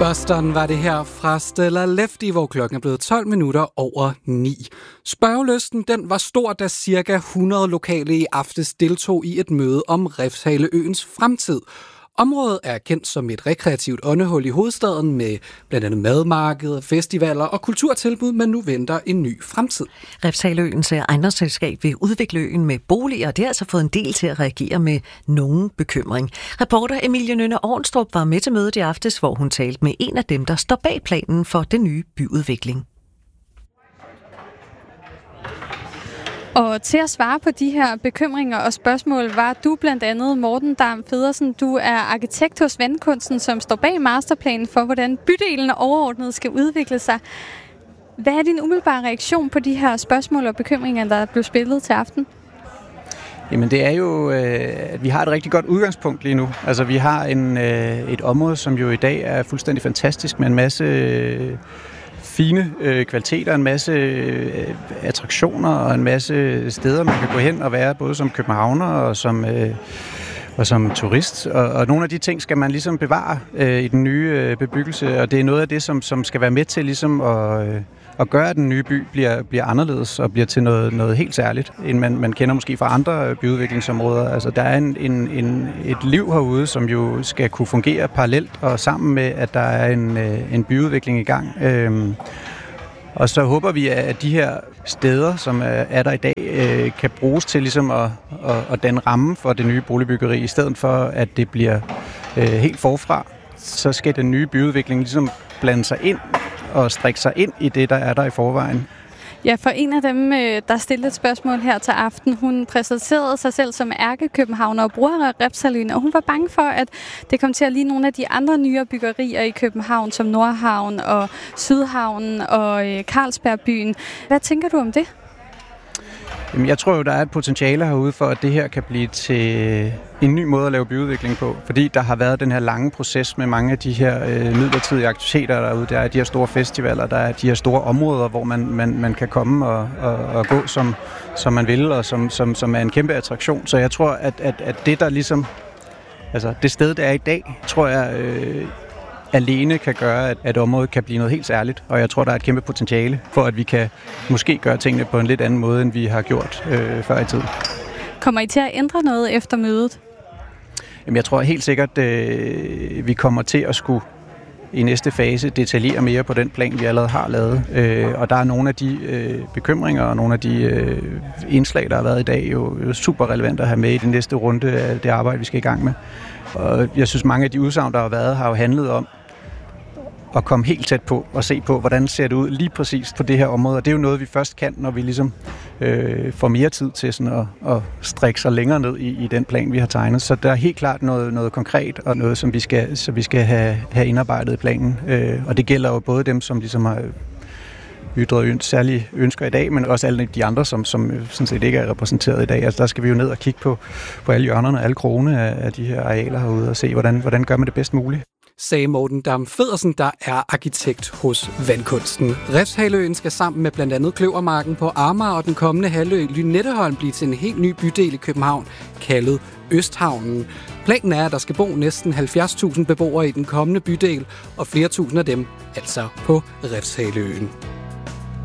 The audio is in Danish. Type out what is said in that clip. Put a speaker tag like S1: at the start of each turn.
S1: Boston var det her fra Stella Lefty, hvor klokken er blevet 12 minutter over 9. Spørgelysten den var stor, da ca. 100 lokale i aftes deltog i et møde om Refshaleøens fremtid. Området er kendt som et rekreativt åndehul i hovedstaden med blandt andet madmarkeder, festivaler og kulturtilbud, men nu venter en ny fremtid.
S2: Refshaleøens ejendomsselskab vil udvikle øen med boliger, og det har altså fået en del til at reagere med nogen bekymring. Reporter Emilie Nynne Ornstrup var med til mødet i aftes, hvor hun talte med en af dem, der står bag planen for den nye byudvikling.
S3: Og til at svare på de her bekymringer og spørgsmål var du blandt andet Morten Dam Federsen. Du er arkitekt hos Vandkunsten, som står bag masterplanen for, hvordan bydelen overordnet skal udvikle sig. Hvad er din umiddelbare reaktion på de her spørgsmål og bekymringer, der er blevet spillet til aften?
S4: Jamen det er jo, at vi har et rigtig godt udgangspunkt lige nu. Altså vi har et område, som jo i dag er fuldstændig fantastisk med en masse fine kvaliteter, en masse attraktioner og en masse steder, man kan gå hen og være, både som københavner og som turist. Og nogle af de ting skal man ligesom bevare i den nye bebyggelse, og det er noget af det, som skal være med til ligesom at gøre, at den nye by bliver anderledes og bliver til noget helt særligt, end man kender måske fra andre byudviklingsområder. Altså der er et liv herude, som jo skal kunne fungere parallelt og sammen med, at der er en byudvikling i gang. Og så håber vi, at de her steder, som er der i dag, kan bruges til ligesom at danne ramme for det nye boligbyggeri, i stedet for at det bliver helt forfra. Så skal den nye byudvikling ligesom blande sig ind og strikke sig ind i det, der er der i forvejen.
S3: Ja, for en af dem, der stillede et spørgsmål her til aften, hun præsenterede sig selv som ærkekøbenhavner og bruger af Refshaleøen, og hun var bange for, at det kom til at ligne nogle af de andre nyere byggerier i København, som Nordhavn og Sydhavnen og Carlsbergbyen. Hvad tænker du om det?
S4: Jamen, jeg tror jo, der er et potentiale herude for, at det her kan blive til en ny måde at lave byudvikling på. Fordi der har været den her lange proces med mange af de her midlertidige aktiviteter derude. Der er de her store festivaler, der er de her store områder, hvor man kan komme og gå, som man vil, og som er en kæmpe attraktion. Så jeg tror, at det der ligesom, altså det sted, der er i dag, tror jeg alene kan gøre, at området kan blive noget helt særligt. Og jeg tror, der er et kæmpe potentiale for, at vi kan måske gøre tingene på en lidt anden måde, end vi har gjort før i tiden.
S3: Kommer I til at ændre noget efter mødet?
S4: Jamen, jeg tror helt sikkert, vi kommer til at skulle i næste fase detaljere mere på den plan, vi allerede har lavet. Og der er nogle af de bekymringer og nogle af de indslag, der har været i dag, jo super relevante at have med i den næste runde af det arbejde, vi skal i gang med. Og jeg synes, mange af de udsagn, der har været, har jo handlet om at komme helt tæt på og se på, hvordan ser det ud lige præcis på det her område. Og det er jo noget, vi først kan, når vi ligesom får mere tid til sådan at strikke sig længere ned i den plan, vi har tegnet. Så der er helt klart noget konkret og noget, som vi skal have indarbejdet i planen. Og det gælder jo både dem, som ligesom har ytret særlige ønsker i dag, men også alle de andre, som sådan set ikke er repræsenteret i dag. Altså der skal vi jo ned og kigge på alle hjørnerne og alle krogene af de her arealer herude og se, hvordan gør man det bedst muligt.
S1: Sagde Morten Dam Federsen, der er arkitekt hos Vandkunsten. Refshaleøen skal sammen med blandt andet Kløvermarken på Amager og den kommende halvø Lynetteholm blive til en helt ny bydel i København, kaldet Østhavnen. Planen er, at der skal bo næsten 70.000 beboere i den kommende bydel, og flere tusind af dem altså på Refshaleøen.